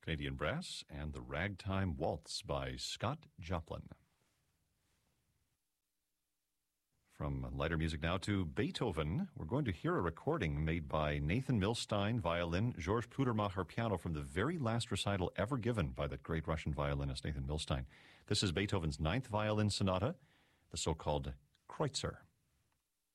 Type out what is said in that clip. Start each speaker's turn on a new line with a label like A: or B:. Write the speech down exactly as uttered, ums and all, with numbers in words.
A: Canadian Brass, and the Ragtime Waltz by Scott Joplin. From lighter music now to Beethoven. We're going to hear a recording made by Nathan Milstein, violin, Georges Pudermacher, piano, from the very last recital ever given by that great Russian violinist Nathan Milstein. This is Beethoven's Ninth Violin Sonata, the so-called Kreutzer.